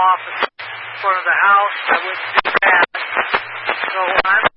off in front of the house. I wouldn't do that. So I'm